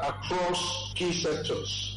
across key sectors.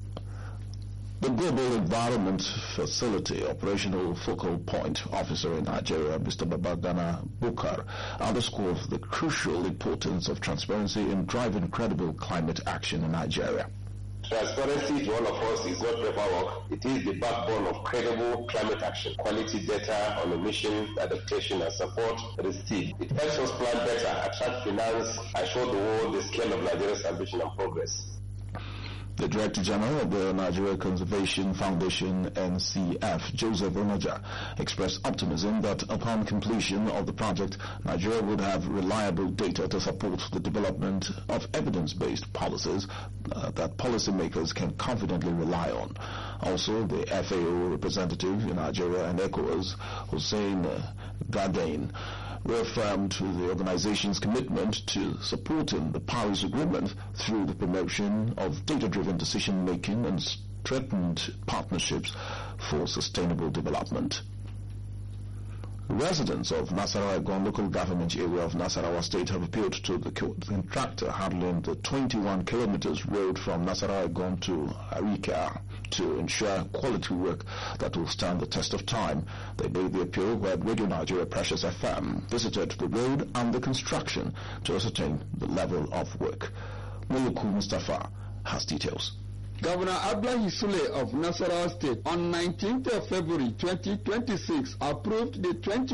The Global Environment Facility Operational Focal Point Officer in Nigeria, Mr. Babagana Bukar, underscored the crucial importance of transparency in driving credible climate action in Nigeria. Transparency to all of us is not paperwork. It is the backbone of credible climate action. Quality data on emissions, adaptation and support received. It helps us plan better, attract finance, and show the world the scale of Nigeria's ambition and progress. The Director General of the Nigeria Conservation Foundation, NCF, Joseph Onaja, expressed optimism that upon completion of the project, Nigeria would have reliable data to support the development of evidence-based policies that policymakers can confidently rely on. Also, the FAO representative in Nigeria and ECOWAS, Hussein Gagain, reaffirmed the organization's commitment to supporting the Paris Agreement through the promotion of data-driven decision-making and strengthened partnerships for sustainable development. Residents of Nasarawa Egon local government area of Nasarawa State have appealed to the contractor handling the 21 kilometers road from Nasarawa Egon to Arika to ensure quality work that will stand the test of time. They made the appeal when Radio Nigeria Precious FM visited the road and the construction to ascertain the level of work. Muluku Mustafa has details. Governor Abdullahi Sule of Nasarawa State on 19th of February 2026 approved the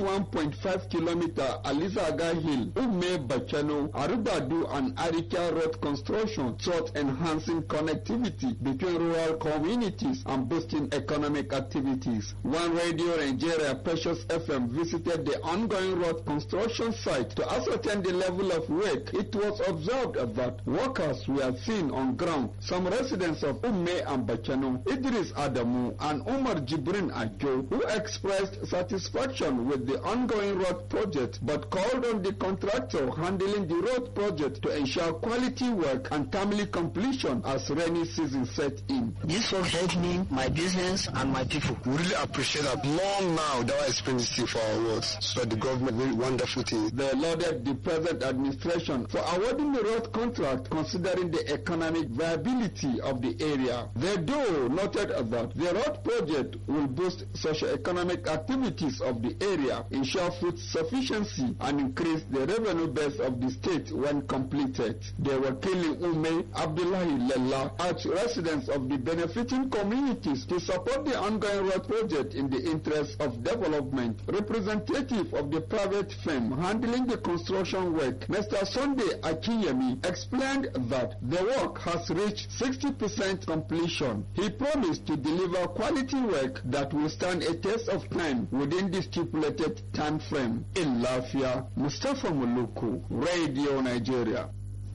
21.5-kilometer Alizaga Hill, Ume Bachano, Arubadu and Arika road construction towards enhancing connectivity between rural communities and boosting economic activities. One Radio Nigeria Precious FM visited the ongoing road construction site to ascertain the level of work. It was observed that workers were seen on ground. Some residents of Ume and Bachano, Idris Adamu and Umar Jibrin Ajo, who expressed satisfaction with the ongoing road project but called on the contractor handling the road project to ensure quality work and timely completion as rainy season set in. This work helped me, my business and my people. We really appreciate that. Long now that was expensive for our works, so the government did wonderful thing. They lauded the present administration for awarding the road contract considering the economic viability of the area. They do noted that the road project will boost socio-economic activities of the area, ensure food sufficiency, and increase the revenue base of the state when completed. They were killing Ume Abdullahi Lella urged residents of the benefiting communities to support the ongoing road project in the interest of development. Representative of the private firm handling the construction work, Mr. Sunday Akinyemi, explained that the work has reached 60% completion. He promised to deliver quality work that will stand a test of time within the stipulated time frame. In Lafia, Mustafa Muluku, Radio Nigeria.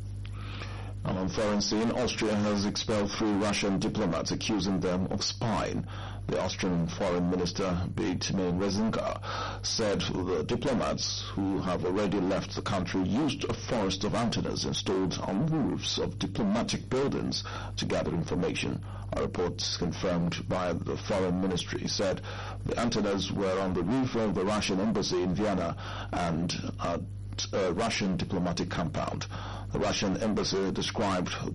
And on foreign scene, Austria has expelled 3 Russian diplomats accusing them of spying. The Austrian Foreign Minister Beitmin Rezinka said the diplomats who have already left the country used a forest of antennas installed on roofs of diplomatic buildings to gather information. A report confirmed by the Foreign Ministry said the antennas were on the roof of the Russian embassy in Vienna and at a Russian diplomatic compound. The Russian embassy described